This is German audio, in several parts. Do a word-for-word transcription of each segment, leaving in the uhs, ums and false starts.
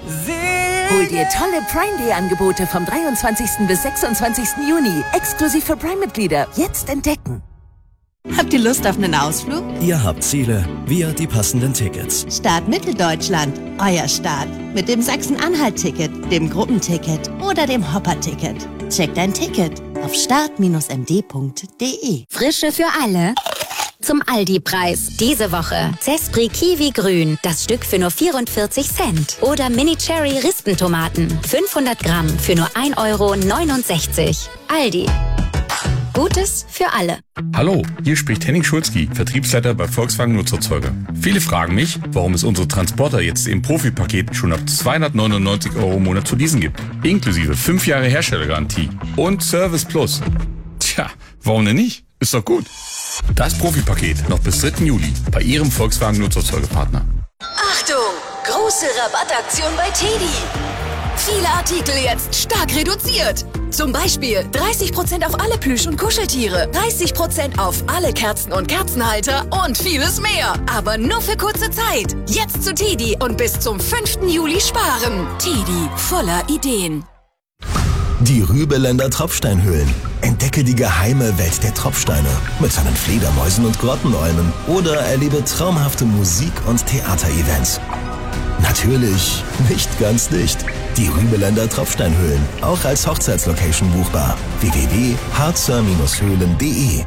Hol dir tolle Prime Day Angebote vom dreiundzwanzigsten bis sechsundzwanzigsten Juni. Exklusiv für Prime-Mitglieder. Jetzt entdecken. Habt ihr Lust auf einen Ausflug? Ihr habt Ziele, wir die passenden Tickets. Start Mitteldeutschland, euer Start. Mit dem Sachsen-Anhalt-Ticket, dem Gruppenticket oder dem Hopper-Ticket. Checkt dein Ticket auf start Bindestrich m d punkt d e. Frische für alle. Zum Aldi-Preis. Diese Woche Zespri Kiwi Grün. Das Stück für nur vierundvierzig Cent. Oder Mini Cherry Rispentomaten. fünfhundert Gramm für nur ein Euro neunundsechzig. Aldi. Gutes für alle. Hallo, hier spricht Henning Schulzki, Vertriebsleiter bei Volkswagen Nutzerzeuger. Viele fragen mich, warum es unsere Transporter jetzt im Profi-Paket schon ab zweihundertneunundneunzig Euro im Monat zu leasen gibt. Inklusive fünf Jahre Herstellergarantie und Service Plus. Tja, warum denn nicht? Ist doch gut. Das Profi-Paket noch bis dritten Juli bei Ihrem Volkswagen Nutzerzeugerpartner. Achtung! Große Rabattaktion bei Teddy. Viele Artikel jetzt stark reduziert. Zum Beispiel dreißig Prozent auf alle Plüsch- und Kuscheltiere, dreißig Prozent auf alle Kerzen und Kerzenhalter und vieles mehr. Aber nur für kurze Zeit. Jetzt zu Teddy und bis zum fünften Juli sparen. Teddy, voller Ideen. Die Rübeländer Tropfsteinhöhlen. Entdecke die geheime Welt der Tropfsteine mit seinen Fledermäusen und Grottenolmen oder erlebe traumhafte Musik- und Theaterevents. Natürlich nicht ganz dicht. Die Rübeländer Tropfsteinhöhlen, auch als Hochzeitslocation buchbar. w w w punkt harzer Bindestrich höhlen punkt d e.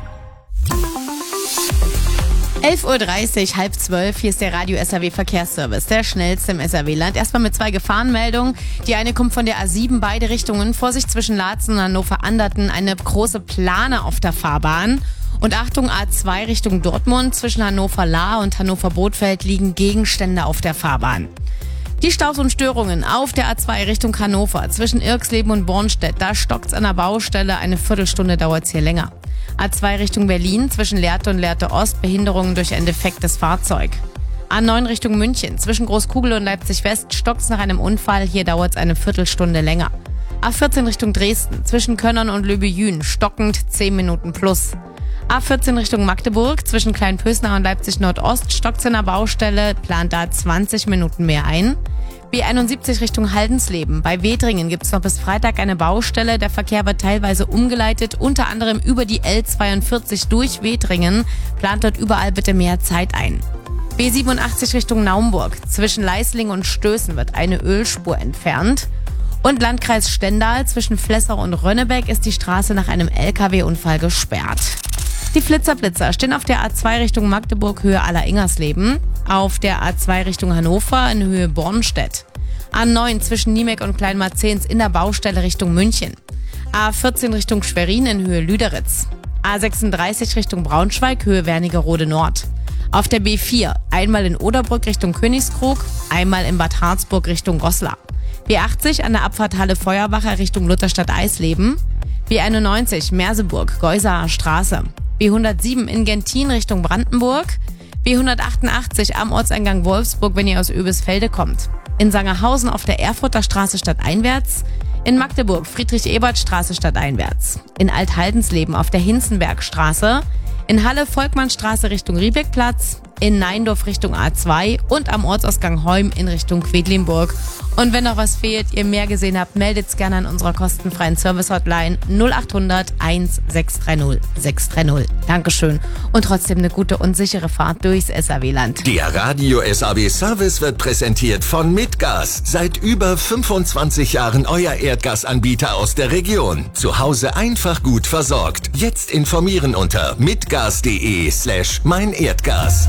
elf Uhr dreißig, halb zwölf, hier ist der Radio S R W Verkehrsservice, der schnellste im S R W-Land. Erstmal mit zwei Gefahrenmeldungen. Die eine kommt von der A sieben, beide Richtungen. Vorsicht zwischen Laatzen und Hannover-Anderten, eine große Plane auf der Fahrbahn. Und Achtung, A zwei Richtung Dortmund, zwischen Hannover-Lahr und Hannover-Bothfeld liegen Gegenstände auf der Fahrbahn. Die Staus und Störungen auf der A zwei Richtung Hannover, zwischen Irxleben und Bornstedt, da stockt's an der Baustelle, eine Viertelstunde dauert's hier länger. A zwei Richtung Berlin, zwischen Lehrte und Lehrte Ost, Behinderungen durch ein defektes Fahrzeug. A neun Richtung München, zwischen Großkugel und Leipzig West, stockt's nach einem Unfall, hier dauert's eine Viertelstunde länger. A vierzehn Richtung Dresden, zwischen Könnern und Löbejün, stockend zehn Minuten plus. A vierzehn Richtung Magdeburg, zwischen Kleinpösnau und Leipzig Nordost, stockt's in der Baustelle, plant da zwanzig Minuten mehr ein. B einundsiebzig Richtung Haldensleben. Bei Wedringen gibt's noch bis Freitag eine Baustelle. Der Verkehr wird teilweise umgeleitet, unter anderem über die L zweiundvierzig durch Wedringen. Plant dort überall bitte mehr Zeit ein. B siebenundachtzig Richtung Naumburg. Zwischen Leisling und Stößen wird eine Ölspur entfernt. Und Landkreis Stendal, zwischen Flessau und Rönnebeck ist die Straße nach einem L K W-Unfall gesperrt. Die Flitzerblitzer stehen auf der A zwei Richtung Magdeburg, Höhe Aller-Ingersleben. Auf der A zwei Richtung Hannover in Höhe Bornstedt. A neun zwischen Niemek und Kleinmarzens in der Baustelle Richtung München. A vierzehn Richtung Schwerin in Höhe Lüderitz. A sechsunddreißig Richtung Braunschweig, Höhe Wernigerode Nord. Auf der B vier einmal in Oderbrück Richtung Königskrug, einmal in Bad Harzburg Richtung Goslar. B achtzig an der Abfahrt Halle Feuerwacher Richtung Lutherstadt Eisleben. B einundneunzig Merseburg, Geusaer Straße. B hundertsieben in Gentin Richtung Brandenburg. B hundertachtundachtzig am Ortseingang Wolfsburg, wenn ihr aus Oebisfelde kommt. In Sangerhausen auf der Erfurter Straße stadteinwärts. In Magdeburg Friedrich-Ebert-Straße stadteinwärts. In Althaldensleben auf der Hinzenbergstraße. In Halle Volkmannstraße Richtung Riebeckplatz. In Neindorf Richtung A zwei und am Ortsausgang Heum in Richtung Quedlinburg. Und wenn noch was fehlt, ihr mehr gesehen habt, meldet's gerne an unserer kostenfreien Service-Hotline null acht hundert eins sechs drei null sechs drei null. Dankeschön und trotzdem eine gute und sichere Fahrt durchs S R W-Land. Der Radio S R W Service wird präsentiert von Mitgas. Seit über fünfundzwanzig Jahren euer Erdgasanbieter aus der Region. Zu Hause einfach gut versorgt. Jetzt informieren unter mitgas.de slash mein Erdgas.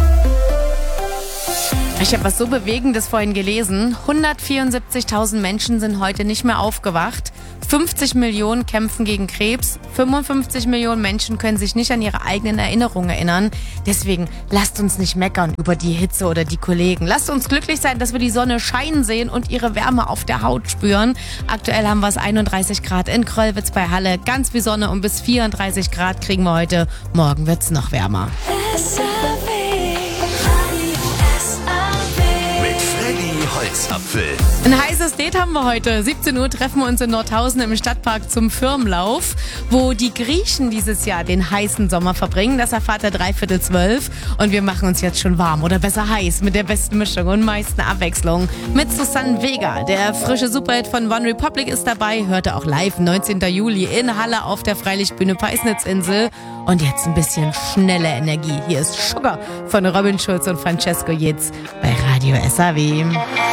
Ich habe was so Bewegendes vorhin gelesen. hundertvierundsiebzigtausend Menschen sind heute nicht mehr aufgewacht. fünfzig Millionen kämpfen gegen Krebs. fünfundfünfzig Millionen Menschen können sich nicht an ihre eigenen Erinnerungen erinnern. Deswegen lasst uns nicht meckern über die Hitze oder die Kollegen. Lasst uns glücklich sein, dass wir die Sonne scheinen sehen und ihre Wärme auf der Haut spüren. Aktuell haben wir es einunddreißig Grad in Kröllwitz bei Halle. Ganz wie Sonne und bis vierunddreißig Grad kriegen wir heute. Morgen wird es noch wärmer. Holz. Weihnachtsapfel. Ein heißes Date haben wir heute. siebzehn Uhr treffen wir uns in Nordhausen im Stadtpark zum Firmenlauf, wo die Griechen dieses Jahr den heißen Sommer verbringen. Das erfahrt ihr dreiviertel zwölf. Und wir machen uns jetzt schon warm oder besser heiß mit der besten Mischung und meisten Abwechslung. Mit Susanne Vega. Der frische Superhit von One Republic ist dabei. Hört ihr auch live neunzehnten Juli in Halle auf der Freilichtbühne Peisnitzinsel. Und jetzt ein bisschen schnelle Energie. Hier ist Sugar von Robin Schulz und Francesco Jitz bei Radio S A W.